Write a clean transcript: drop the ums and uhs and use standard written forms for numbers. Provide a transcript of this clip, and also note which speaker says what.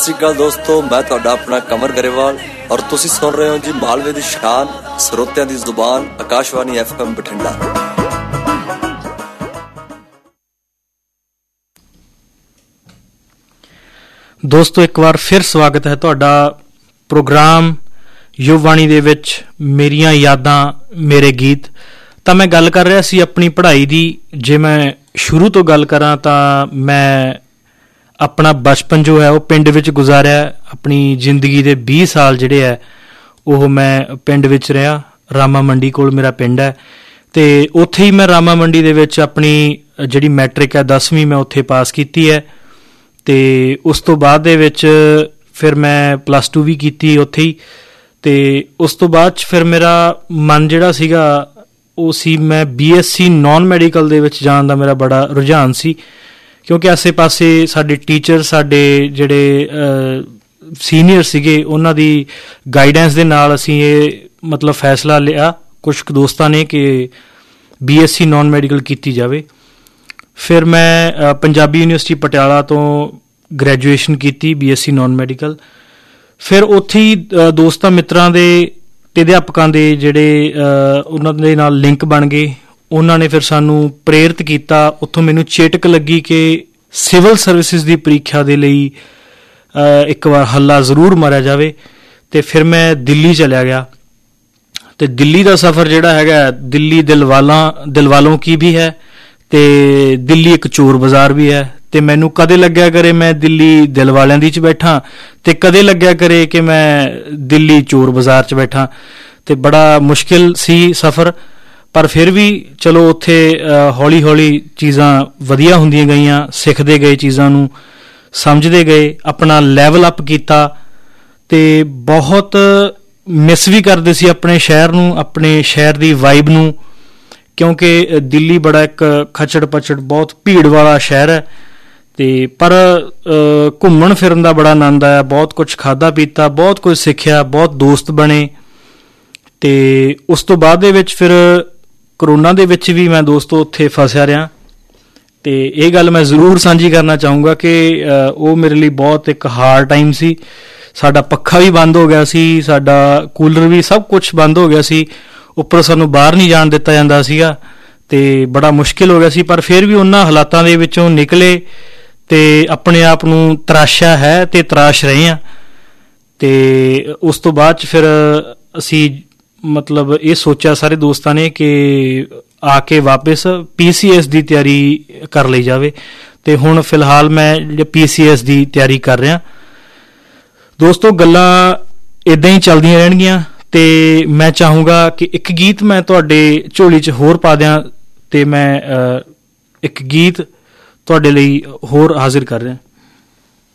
Speaker 1: ਸਤਿ ਸ਼੍ਰੀ ਅਕਾਲ ਦੋਸਤੋ, ਮੈਂ ਤੁਹਾਡਾ ਆਪਣਾ ਕਮਰ ਗਰੇਵਾਲ ਔਰ ਤੁਸੀਂ ਸੁਣ ਰਹੇ ਹੋ ਜੀ ਮਾਲਵੇ ਦੀ ਸ਼ਾਨ, ਸਰੋਤਿਆਂ ਦੀ ਜ਼ੁਬਾਨ, ਆਕਾਸ਼ਵਾਣੀ FM ਬਠਿੰਡਾ।
Speaker 2: ਦੋਸਤੋ, ਇੱਕ ਵਾਰ ਫਿਰ ਸਵਾਗਤ ਹੈ ਤੁਹਾਡਾ ਪ੍ਰੋਗਰਾਮ ਯੁਵਵਾਣੀ ਦੇ ਵਿੱਚ ਮੇਰੀਆਂ ਯਾਦਾਂ ਮੇਰੇ ਗੀਤ। ਤਾਂ ਮੈਂ ਗੱਲ ਕਰ ਰਿਹਾ ਸੀ ਆਪਣੀ ਪੜ੍ਹਾਈ ਦੀ। ਜੇ ਮੈਂ ਸ਼ੁਰੂ ਤੋਂ ਗੱਲ ਕਰਾਂ ਤਾਂ ਮੈਂ ਆਪਣਾ ਬਚਪਨ ਜੋ ਹੈ ਉਹ ਪਿੰਡ ਵਿੱਚ ਗੁਜ਼ਾਰਿਆ। ਆਪਣੀ ਜ਼ਿੰਦਗੀ ਦੇ 20 ਸਾਲ ਜਿਹੜੇ ਹੈ ਉਹ ਮੈਂ ਪਿੰਡ ਵਿੱਚ ਰਿਹਾ। ਰਾਮਾ ਮੰਡੀ ਕੋਲ ਮੇਰਾ ਪਿੰਡ ਹੈ ਅਤੇ ਉੱਥੇ ਹੀ ਮੈਂ ਰਾਮਾ ਮੰਡੀ ਦੇ ਵਿੱਚ ਆਪਣੀ ਜਿਹੜੀ ਮੈਟ੍ਰਿਕ ਹੈ 10ਵੀਂ ਮੈਂ ਉੱਥੇ ਪਾਸ ਕੀਤੀ ਹੈ। ਅਤੇ ਉਸ ਤੋਂ ਬਾਅਦ ਦੇ ਵਿੱਚ ਫਿਰ ਮੈਂ +2 ਵੀ ਕੀਤੀ ਉੱਥੇ ਹੀ। ਅਤੇ ਉਸ ਤੋਂ ਬਾਅਦ 'ਚ ਫਿਰ ਮੇਰਾ ਮਨ ਜਿਹੜਾ ਸੀਗਾ ਉਹ ਸੀ ਮੈਂ BSc ਨੋਨ ਮੈਡੀਕਲ ਦੇ ਵਿੱਚ ਜਾਣ ਦਾ ਮੇਰਾ ਬੜਾ ਰੁਝਾਨ ਸੀ, ਕਿਉਂਕਿ ਆਸੇ ਪਾਸੇ ਸਾਡੇ ਟੀਚਰ, ਸਾਡੇ ਜਿਹੜੇ ਸੀਨੀਅਰ ਸੀਗੇ, ਉਹਨਾਂ ਦੀ ਗਾਈਡੈਂਸ ਦੇ ਨਾਲ ਅਸੀਂ ਇਹ ਮਤਲਬ ਫੈਸਲਾ ਲਿਆ ਕੁਛ ਕੁ ਦੋਸਤਾਂ ਨੇ ਕਿ BSc ਨੋਨ ਮੈਡੀਕਲ ਕੀਤੀ ਜਾਵੇ। ਫਿਰ ਮੈਂ ਪੰਜਾਬੀ ਯੂਨੀਵਰਸਿਟੀ ਪਟਿਆਲਾ ਤੋਂ ਗ੍ਰੈਜੂਏਸ਼ਨ ਕੀਤੀ BSc ਨੋਨ ਮੈਡੀਕਲ। ਫਿਰ ਉੱਥੇ ਹੀ ਦੋਸਤਾਂ ਮਿੱਤਰਾਂ ਦੇ ਅਤੇ ਅਧਿਆਪਕਾਂ ਦੇ ਜਿਹੜੇ ਉਹਨਾਂ ਦੇ ਨਾਲ ਲਿੰਕ ਬਣ ਗਏ। ਉਹਨਾਂ ਨੇ ਫਿਰ ਸਾਨੂੰ ਪ੍ਰੇਰਿਤ ਕੀਤਾ। ਉੱਥੋਂ ਮੈਨੂੰ ਚੇਟਕ ਲੱਗੀ ਕਿ ਸਿਵਲ ਸਰਵਿਸਿਜ਼ ਦੀ ਪ੍ਰੀਖਿਆ ਦੇ ਲਈ ਇੱਕ ਵਾਰ ਹੱਲਾ ਜ਼ਰੂਰ ਮਾਰਿਆ ਜਾਵੇ। ਅਤੇ ਫਿਰ ਮੈਂ ਦਿੱਲੀ ਚਲਿਆ ਗਿਆ। ਅਤੇ ਦਿੱਲੀ ਦਾ ਸਫ਼ਰ ਜਿਹੜਾ ਹੈਗਾ, ਦਿੱਲੀ ਦਿਲ ਵਾਲੋਂ ਕੀ ਵੀ ਹੈ ਅਤੇ ਦਿੱਲੀ ਇੱਕ ਚੋਰ ਬਾਜ਼ਾਰ ਵੀ ਹੈ। ਅਤੇ ਮੈਨੂੰ ਕਦੇ ਲੱਗਿਆ ਕਰੇ ਮੈਂ ਦਿੱਲੀ ਦਿਲ ਵਾਲਿਆਂ ਦੀ 'ਚ ਬੈਠਾਂ ਅਤੇ ਕਦੇ ਲੱਗਿਆ ਕਰੇ ਕਿ ਮੈਂ ਦਿੱਲੀ ਚੋਰ ਬਾਜ਼ਾਰ 'ਚ ਬੈਠਾਂ। ਅਤੇ ਬੜਾ ਮੁਸ਼ਕਿਲ ਸੀ ਸਫ਼ਰ, ਪਰ ਫਿਰ ਵੀ ਚਲੋ ਉੱਥੇ ਹੌਲੀ ਹੌਲੀ ਚੀਜ਼ਾਂ ਵਧੀਆ ਹੁੰਦੀਆਂ ਗਈਆਂ, ਸਿੱਖਦੇ ਗਏ, ਚੀਜ਼ਾਂ ਨੂੰ ਸਮਝਦੇ ਗਏ, ਆਪਣਾ ਲੈਵਲ ਅਪ ਕੀਤਾ। ਅਤੇ ਬਹੁਤ ਮਿਸ ਵੀ ਕਰਦੇ ਸੀ ਆਪਣੇ ਸ਼ਹਿਰ ਨੂੰ, ਆਪਣੇ ਸ਼ਹਿਰ ਦੀ ਵਾਈਬ ਨੂੰ, ਕਿਉਂਕਿ ਦਿੱਲੀ ਬੜਾ ਇੱਕ ਖੱਚੜ ਪੱਚੜ ਬਹੁਤ ਭੀੜ ਵਾਲਾ ਸ਼ਹਿਰ ਹੈ। ਅਤੇ ਪਰ ਘੁੰਮਣ ਫਿਰਨ ਦਾ ਬੜਾ ਆਨੰਦ ਆਇਆ, ਬਹੁਤ ਕੁਛ ਖਾਧਾ ਪੀਤਾ, ਬਹੁਤ ਕੁਝ ਸਿੱਖਿਆ, ਬਹੁਤ ਦੋਸਤ ਬਣੇ। ਅਤੇ ਉਸ ਤੋਂ ਬਾਅਦ ਦੇ ਵਿੱਚ ਫਿਰ ਕਰੋਨਾ ਦੇ ਵਿੱਚ ਵੀ ਮੈਂ ਦੋਸਤੋ ਉੱਥੇ ਫਸਿਆ ਰਿਹਾ। ਅਤੇ ਇਹ ਗੱਲ ਮੈਂ ਜ਼ਰੂਰ ਸਾਂਝੀ ਕਰਨਾ ਚਾਹੂੰਗਾ ਕਿ ਉਹ ਮੇਰੇ ਲਈ ਬਹੁਤ ਇੱਕ ਹਾਰਡ ਟਾਈਮ ਸੀ। ਸਾਡਾ ਪੱਖਾ ਵੀ ਬੰਦ ਹੋ ਗਿਆ ਸੀ, ਸਾਡਾ ਕੂਲਰ ਵੀ, ਸਭ ਕੁਛ ਬੰਦ ਹੋ ਗਿਆ ਸੀ। ਉੱਪਰ ਸਾਨੂੰ ਬਾਹਰ ਨਹੀਂ ਜਾਣ ਦਿੱਤਾ ਜਾਂਦਾ ਸੀਗਾ ਅਤੇ ਬੜਾ ਮੁਸ਼ਕਿਲ ਹੋ ਗਿਆ ਸੀ। ਪਰ ਫਿਰ ਵੀ ਉਹਨਾਂ ਹਾਲਾਤਾਂ ਦੇ ਵਿੱਚੋਂ ਨਿਕਲੇ ਅਤੇ ਆਪਣੇ ਆਪ ਨੂੰ ਤਰਾਸ਼ਿਆ ਹੈ ਅਤੇ ਤਰਾਸ਼ ਰਹੇ ਹਾਂ। ਅਤੇ ਉਸ ਤੋਂ ਬਾਅਦ 'ਚ ਫਿਰ ਅਸੀਂ ਮਤਲਬ ਇਹ ਸੋਚਿਆ ਸਾਰੇ ਦੋਸਤਾਂ ਨੇ ਕਿ ਆ ਕੇ ਵਾਪਸ PCS ਦੀ ਤਿਆਰੀ ਕਰ ਲਈ ਜਾਵੇ। ਅਤੇ ਹੁਣ ਫਿਲਹਾਲ ਮੈਂ PCS ਦੀ ਤਿਆਰੀ ਕਰ ਰਿਹਾ। ਦੋਸਤੋ, ਗੱਲਾਂ ਇੱਦਾਂ ਹੀ ਚੱਲਦੀਆਂ ਰਹਿਣਗੀਆਂ ਅਤੇ ਮੈਂ ਚਾਹੂੰਗਾ ਕਿ ਇੱਕ ਗੀਤ ਮੈਂ ਤੁਹਾਡੇ ਝੋਲੀ 'ਚ ਹੋਰ ਪਾ ਦਿਆਂ ਅਤੇ ਮੈਂ ਇੱਕ ਗੀਤ ਤੁਹਾਡੇ ਲਈ ਹੋਰ ਹਾਜ਼ਰ ਕਰ ਰਿਹਾ।